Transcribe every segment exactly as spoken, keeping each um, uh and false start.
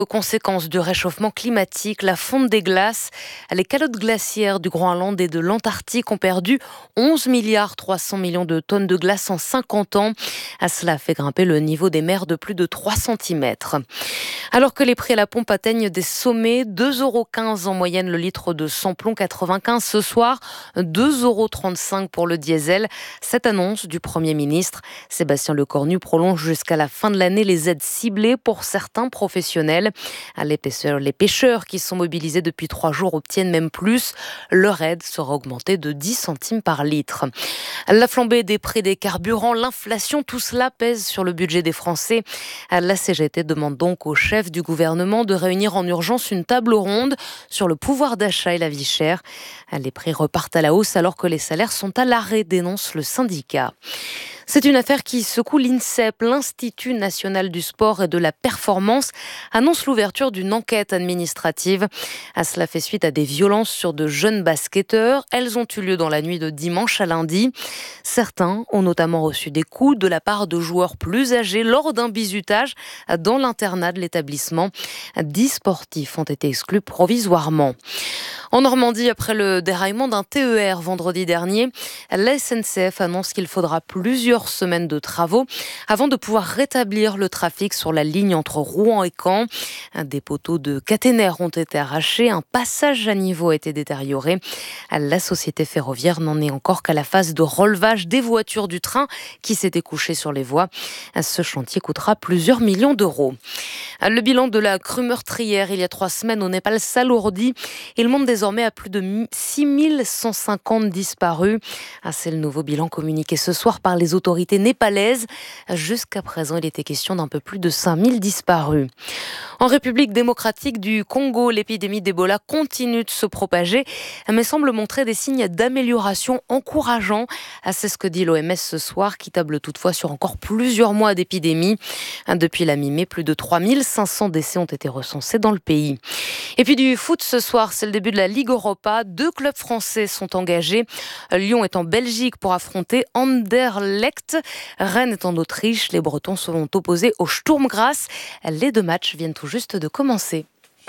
Aux conséquences du réchauffement climatique, la fonte des glaces, les calottes glaciaires du Groenland et de l'Antarctique ont perdu onze milliards trois cents millions de tonnes de glace en cinquante ans. À cela fait grimper le niveau des mers de plus de trois centimètres. Alors que les prix à la pompe atteignent des sommets, deux euros quinze en moyenne le litre de samplon quatre-vingt-quinze ce soir, deux euros trente-cinq pour le diesel. Cette annonce du Premier ministre, Sébastien Lecornu, prolonge jusqu'à la fin de l'année les aides ciblées pour certains professionnels. Les pêcheurs, les pêcheurs qui sont mobilisés depuis trois jours obtiennent même plus. Leur aide sera augmentée de dix centimes par litre. La flambée des prix des carburants, l'inflation, tout cela pèse sur le budget des Français. La C G T demande donc au chef du gouvernement de réunir en urgence une table ronde sur le pouvoir d'achat et la vie chère. Les prix repartent à la hausse alors que les salaires sont à l'arrêt, dénonce le syndicat. C'est une affaire qui secoue l'INSEP. L'Institut national du sport et de la performance annonce l'ouverture d'une enquête administrative. À cela fait suite à des violences sur de jeunes basketteurs. Elles ont eu lieu dans la nuit de dimanche à lundi. Certains ont notamment reçu des coups de la part de joueurs plus âgés lors d'un bizutage dans l'internat de l'établissement. Dix sportifs ont été exclus provisoirement. En Normandie, après le déraillement d'un T E R vendredi dernier, la S N C F annonce qu'il faudra plusieurs semaines de travaux avant de pouvoir rétablir le trafic sur la ligne entre Rouen et Caen. Des poteaux de caténaires ont été arrachés, un passage à niveau a été détérioré. La société ferroviaire n'en est encore qu'à la phase de relevage des voitures du train qui s'étaient couchées sur les voies. Ce chantier coûtera plusieurs millions d'euros. Le bilan de la crue meurtrière il y a trois semaines au Népal s'alourdit. Il monte désormais à plus de six mille cent cinquante disparus. C'est le nouveau bilan communiqué ce soir par les autorités népalaises. Jusqu'à présent, il était question d'un peu plus de cinq mille disparus. En République démocratique du Congo, l'épidémie d'Ebola continue de se propager, mais semble montrer des signes d'amélioration encourageants. C'est ce que dit l'O M S ce soir, qui table toutefois sur encore plusieurs mois d'épidémie. Depuis la mi-mai, plus de trois mille cinq cents décès ont été recensés dans le pays. Et puis du foot ce soir, c'est le début de la Ligue Europa. Deux clubs français sont engagés. Lyon est en Belgique pour affronter Anderlecht. Rennes est en Autriche. Les Bretons seront opposés au Sturm Graz. Les deux matchs viennent tout juste de commencer.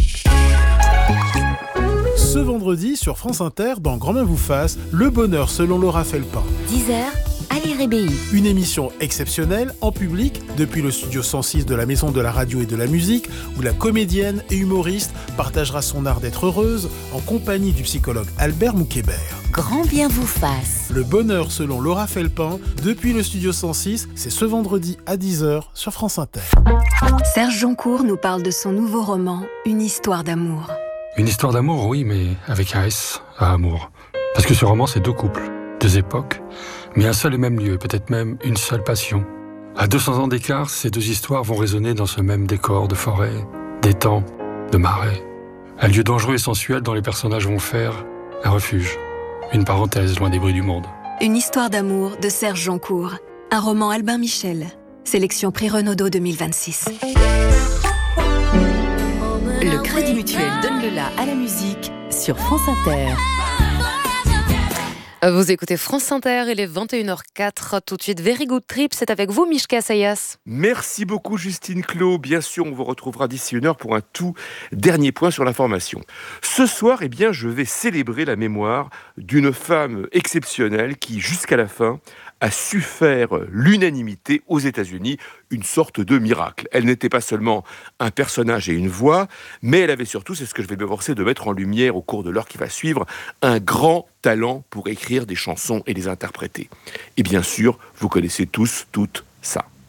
Ce vendredi, sur France Inter, dans Grand Main vous fasse, le bonheur selon Laura Felpin. dix heures, Ali Rébéi. Une émission exceptionnelle, en public, depuis le studio cent six de la Maison de la Radio et de la Musique, où la comédienne et humoriste partagera son art d'être heureuse en compagnie du psychologue Albert Moukébert. Grand bien vous fasse. Le bonheur selon Laura Felpin, depuis le studio cent six, c'est ce vendredi à dix heures sur France Inter. Serge Joncour nous parle de son nouveau roman, Une histoire d'amour. Une histoire d'amour, oui, mais avec un S à amour. Parce que ce roman, c'est deux couples, deux époques, mais un seul et même lieu, peut-être même une seule passion. À deux cents ans d'écart, ces deux histoires vont résonner dans ce même décor de forêt, d'étang, de marais. Un lieu dangereux et sensuel dont les personnages vont faire un refuge, une parenthèse loin des bruits du monde. Une histoire d'amour de Serge Joncour. Un roman Albin Michel. Sélection Prix Renaudot deux mille vingt-six. Le Crédit Mutuel donne le la à la musique sur France Inter. Vous écoutez France Inter, il est vingt et une heures quatre. Tout de suite, Very Good Trip, c'est avec vous, Mishka Sayas. Merci beaucoup, Justine Clos. Bien sûr, on vous retrouvera d'ici une heure pour un tout dernier point sur l'information. Ce soir, eh bien, je vais célébrer la mémoire d'une femme exceptionnelle qui, jusqu'à la fin, a su faire l'unanimité aux États-Unis, une sorte de miracle. Elle n'était pas seulement un personnage et une voix, mais elle avait surtout, c'est ce que je vais m'efforcer de mettre en lumière au cours de l'heure qui va suivre, un grand talent pour écrire des chansons et les interpréter. Et bien sûr, vous connaissez tous, toutes ça.